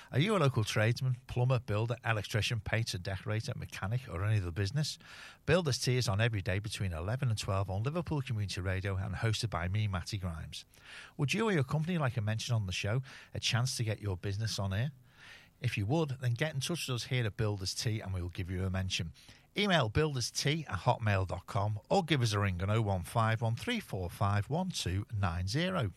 Are you a local tradesman, plumber, builder, electrician, painter, decorator, mechanic, or any other business? Builders Tea is on every day between 11 and 12 on Liverpool Community Radio and hosted by me, Matty Grimes. Would you or your company like a mention on the show, a chance to get your business on air? If you would, then get in touch with us here at Builders Tea and we will give you a mention. Email builderstea@hotmail.com or give us a ring on 0151 345 1290.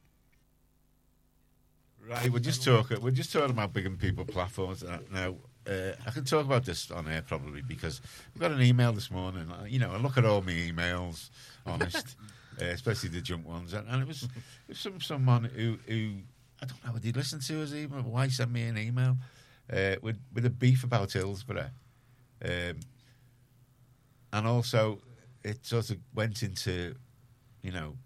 Right, we're just talking about big people platforms now. I can talk about this on air probably because we got an email this morning. You know, I look at all my emails, honest, especially the junk ones, and it was someone who I don't know, did he listen to us email? Why send me an email with a beef about Hillsborough, and also it sort of went into, you know,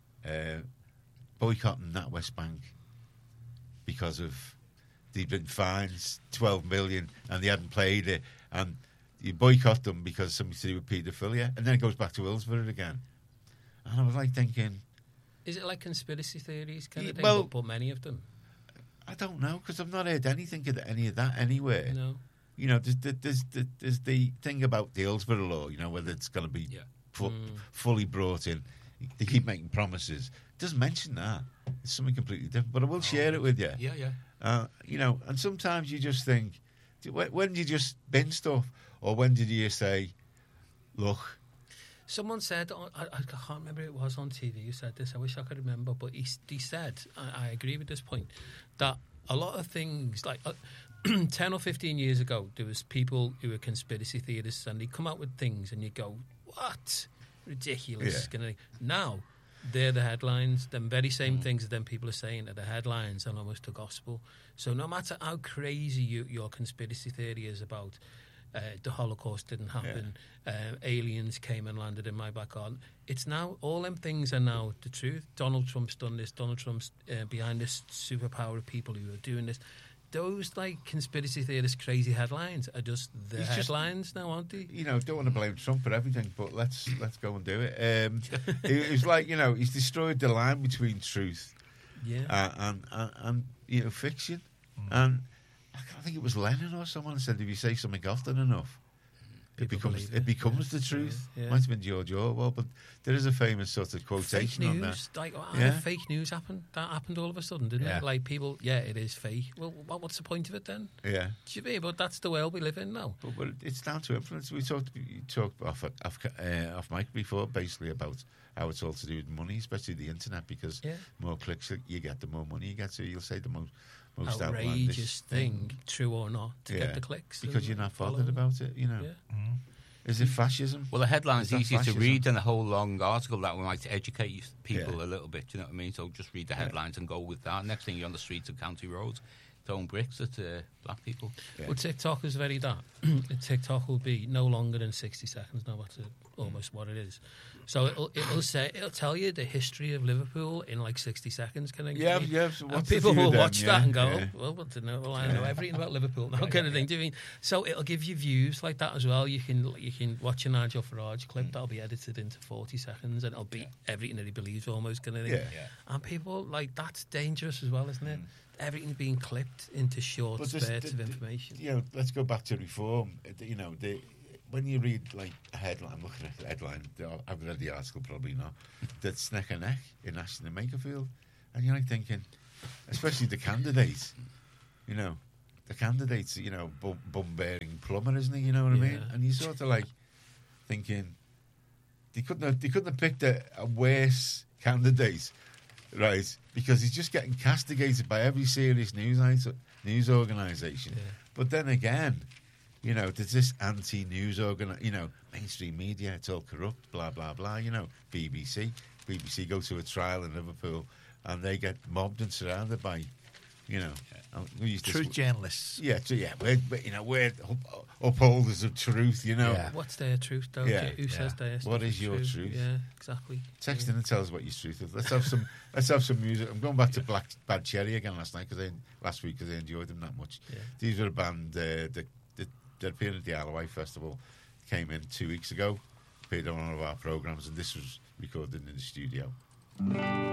boycotting that West Bank. Because of they'd been fined 12 million and they hadn't played it, and you boycott them because something to do with paedophilia, and then it goes back to Hillsborough again. And I was like thinking, is it like conspiracy theories kind of thing? Well, but many of them. I don't know because I've not heard anything of any of that anywhere. No, you know, there's the thing about the Hillsborough law. You know, whether it's going to be fully brought in. They keep making promises. It doesn't mention that. It's something completely different. But I will share it with you. Yeah. You know, and sometimes you just think, when do you just bin stuff? Or when did you say, look... Someone said, I can't remember who it was on TV who said this, I wish I could remember, but he said, I agree with this point, that a lot of things, like 10 or 15 years ago, there was people who were conspiracy theorists and they come out with things and you go, what? Ridiculous. Yeah. Now, they're the headlines. Them very same things that them people are saying are the headlines and almost the gospel. So no matter how crazy your conspiracy theory is about the Holocaust didn't happen, aliens came and landed in my back garden, it's now, all them things are now the truth. Donald Trump's done this. Donald Trump's behind this superpower of people who are doing this. Those like conspiracy theorist crazy headlines are just the headlines now, aren't they? You know, don't want to blame Trump for everything, but let's go and do it. It's like, you know, he's destroyed the line between truth, and you know, fiction. And I think it was Lenin or someone said, if you say something often enough, it becomes the truth. Yeah. Might have been George Orwell, but there is a famous sort of quotation fake on news, that. Like, fake news happened. That happened all of a sudden, didn't it? Like people, it is fake. Well, what's the point of it then? Yeah. Do you mean? But that's the world we live in now. But it's down to influence. You talked off mic before, basically about how it's all to do with money, especially the internet, because more clicks you get, the more money you get. So you'll say the most outrageous thing, true or not, to get the clicks. Because you're not bothered about it, you know. Yeah. Is it fascism? Well, the headline's easier to read than a whole long article that might educate people a little bit, you know what I mean? So just read the headlines and go with that. Next thing you're on the streets of County Road throwing bricks at black people. Yeah. Well, TikTok is very that. TikTok will be no longer than 60 seconds now. That's almost what it is. So it'll tell you the history of Liverpool in like 60 seconds. So and people will watch that and go, I know everything about Liverpool now, kind of thing. Do you mean? So it'll give you views like that as well. You can watch a Nigel Farage clip that'll be edited into 40 seconds, and it'll be everything that he believes almost, kind of thing. And people like, that's dangerous as well, isn't it? Everything being clipped into short spurts of information. You know, let's go back to reform. You know, when you read like a headline, look at the headline. I've read the article, probably not. That's neck and neck in Ashton and Makerfield, and you're like thinking, especially the candidates. You know, bum-bearing plumber, isn't he? You know what I mean? And you sort of like thinking, they couldn't have picked a worse candidate. Right, because he's just getting castigated by every serious news organisation. Yeah. But then again, you know, there's this anti-news mainstream media, it's all corrupt, blah, blah, blah. You know, BBC go to a trial in Liverpool and they get mobbed and surrounded by, you know... Truth journalists. We're upholders of truth, you know. Yeah. What's their truth, though? Yeah. Who says their What is your truth? Yeah, exactly. Text in and tell us what your truth is. Let's have some music. I'm going back to Bad Cherry again last week because I enjoyed them that much. Yeah. These were a band, they're appearing at the Alloway Festival, came in 2 weeks ago, appeared on one of our programmes, and this was recorded in the studio.